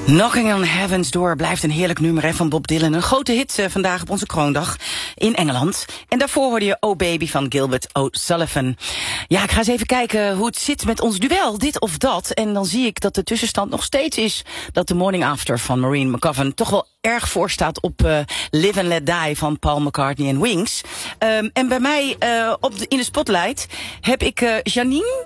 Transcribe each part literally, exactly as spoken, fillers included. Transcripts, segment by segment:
Knocking on Heaven's Door blijft een heerlijk nummer hè, van Bob Dylan. Een grote hit uh, vandaag op onze kroondag in Engeland. En daarvoor hoorde je Oh Baby van Gilbert O'Sullivan. Ja, ik ga eens even kijken hoe het zit met ons duel, dit of dat. En dan zie ik dat de tussenstand nog steeds is dat The Morning After van Maureen McGovern toch wel erg voor staat op uh, Live and Let Die van Paul McCartney en Wings. Um, en bij mij uh, op de, in de spotlight heb ik uh, Janine.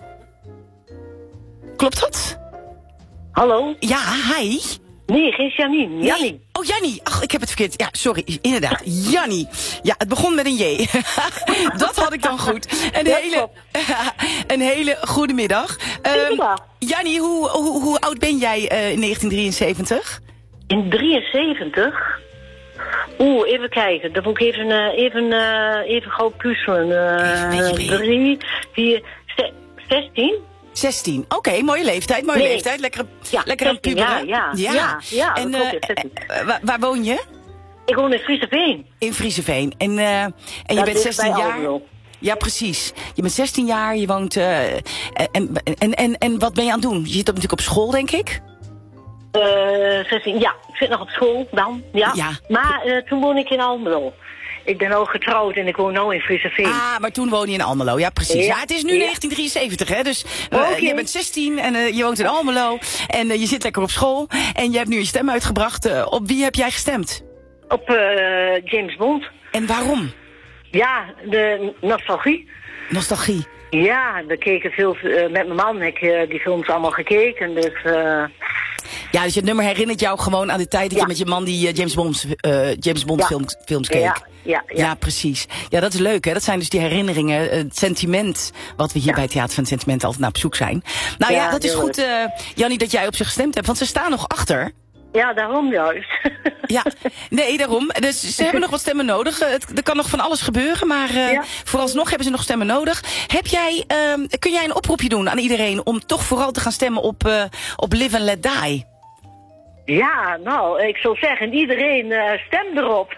Klopt dat? Hallo? Ja, hi. Nee, geen Janine. Jannie. Nee. Oh, Jannie. Ach, ik heb het verkeerd. Ja, sorry. Inderdaad. Jannie. Ja, het begon met een J. Dat had ik dan goed. Een hele, een hele goede middag. Um, Jannie, hoe, hoe, hoe oud ben jij uh, in negentien drieënzeventig? In drieënzeventig? Oeh, even kijken. Dan moet ik even, uh, even, uh, even gauw puzzelen. Uh, drie, vier, zestien? zestien. Oké, okay, mooie leeftijd, mooie nee. leeftijd. Lekker, ja, lekker aan puberen. Ja, ja, ja. ja, ja en uh, uh, waar, waar woon je? Ik woon in Frieseveen. In Frieseveen. En, uh, en je dat bent zestien jaar? Almelo. Ja, precies. Je bent zestien jaar, je woont... Uh, en, en, en, en wat ben je aan het doen? Je zit natuurlijk op school, denk ik? Uh, zestien, ja. Ik zit nog op school dan, ja. ja. Maar uh, toen woon ik in Almelo. Ik ben al getrouwd en ik woon nu in Frieseveen. Ah, maar toen woon je in Almelo. Ja, precies. Ja, ja het is nu ja. negentien drieënzeventig, hè. Dus uh, okay. je bent zestien en uh, je woont in Almelo. En uh, je zit lekker op school. En je hebt nu je stem uitgebracht. Uh, op wie heb jij gestemd? Op uh, James Bond. En waarom? Ja, de nostalgie. Nostalgie? Ja, we keken veel uh, met mijn man. Ik heb uh, die films allemaal gekeken, dus... Uh... Ja, dus het nummer herinnert jou gewoon aan de tijd dat ja. je met je man die uh, James Bond, uh, James Bond ja. films, films keek. Ja, ja, ja. ja, precies. Ja, dat is leuk, hè. Dat zijn dus die herinneringen, het sentiment, wat we hier ja. bij Theater van het Sentiment altijd naar op zoek zijn. Nou ja, ja dat is goed, uh, Jannie, dat jij op ze gestemd hebt, want ze staan nog achter. Ja, daarom juist. Ja, nee, daarom. Dus ze hebben nog wat stemmen nodig. Het, er kan nog van alles gebeuren, maar uh, ja. vooralsnog hebben ze nog stemmen nodig. Heb jij, uh, kun jij een oproepje doen aan iedereen om toch vooral te gaan stemmen op, uh, op Live and Let Die? Ja, nou, ik zou zeggen, iedereen uh, stem erop.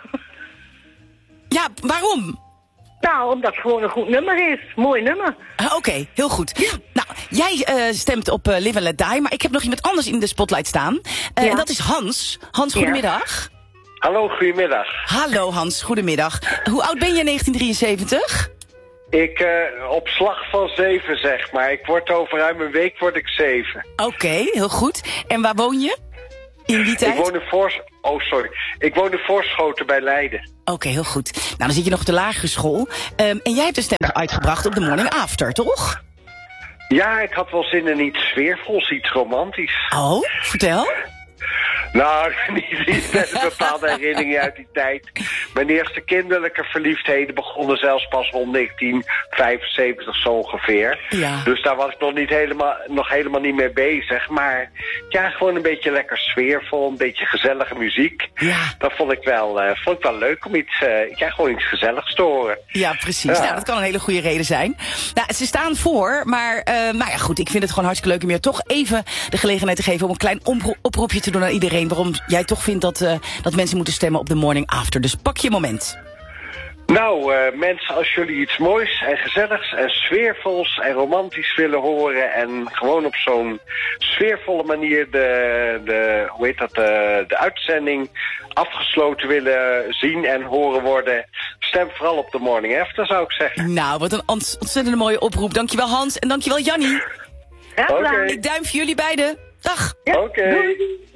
Ja, waarom? Nou, omdat het gewoon een goed nummer is. Mooi nummer. Uh, Oké, okay, heel goed. Ja. Nou, jij uh, stemt op uh, Live and Let Die, maar ik heb nog iemand anders in de spotlight staan. Uh, ja. En dat is Hans. Hans, goedemiddag. Ja. Hallo, goedemiddag. Hallo Hans, goedemiddag. Hoe oud ben je in negentien drieënzeventig? Ik, uh, op slag van zeven zeg maar. Ik word over ruim een week word ik zeven. Oké, okay, heel goed. En waar woon je? In die tijd? Ik woon in Voors... Oh, sorry. Ik woon in Voorschoten bij Leiden. Oké, okay, heel goed. Nou, dan zit je nog op de lagere school. Um, en jij hebt de stem ja. uitgebracht op The Morning After, toch? Ja, ik had wel zin in iets sfeervols, iets romantisch. Oh, vertel. Nou, niet, niet met een bepaalde herinnering uit die tijd. Mijn eerste kinderlijke verliefdheden begonnen zelfs pas rond negentien vijfenzeventig zo ongeveer. Ja. Dus daar was ik nog, niet helemaal, nog helemaal niet mee bezig. Maar ja, gewoon een beetje lekker sfeervol, een beetje gezellige muziek. Ja. Dat vond ik wel, uh, vond ik wel leuk om iets, uh, ja, gewoon iets gezelligs te horen. Ja, precies. Ja. Nou, dat kan een hele goede reden zijn. Nou, ze staan voor, maar uh, nou ja, goed, ik vind het gewoon hartstikke leuk om je toch even de gelegenheid te geven om een klein oppro- oproepje te doen aan iedereen. Waarom jij toch vindt dat, uh, dat mensen moeten stemmen op The Morning After. Dus pak je moment. Nou, uh, mensen, als jullie iets moois en gezelligs en sfeervols en romantisch willen horen en gewoon op zo'n sfeervolle manier de, de, hoe heet dat, de, de uitzending afgesloten willen zien en horen worden, stem vooral op The Morning After, zou ik zeggen. Nou, wat een ontzettend mooie oproep. Dankjewel Hans en dankjewel Jannie. Ja, okay. Ik duim voor jullie beiden. Dag. Ja, Oké. Okay.